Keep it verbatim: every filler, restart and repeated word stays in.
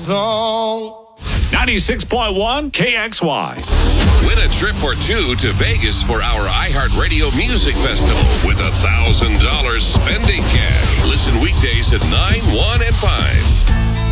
song. ninety-six point one K X Y. Win a trip or two to Vegas for our iHeartRadio Music Festival with a one thousand dollars spending cash. Listen weekdays at nine, one, and five.